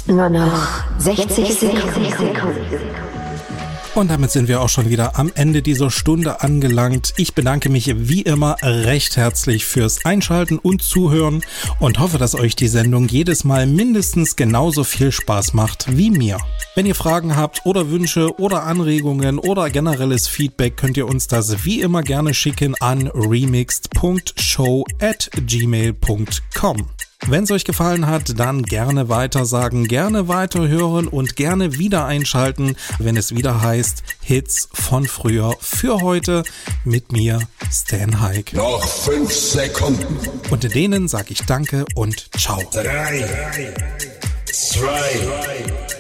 Nur noch 60 Sekunden. Und damit sind wir auch schon wieder am Ende dieser Stunde angelangt. Ich bedanke mich wie immer recht herzlich fürs Einschalten und Zuhören und hoffe, dass euch die Sendung jedes Mal mindestens genauso viel Spaß macht wie mir. Wenn ihr Fragen habt oder Wünsche oder Anregungen oder generelles Feedback, könnt ihr uns das wie immer gerne schicken an remixed.show@gmail.com. Wenn es euch gefallen hat, dann gerne weitersagen, gerne weiterhören und gerne wieder einschalten, wenn es wieder heißt Hits von früher für heute mit mir, Stan Haik. Noch 5 Sekunden. Und in denen sage ich Danke und Ciao. 3, 2,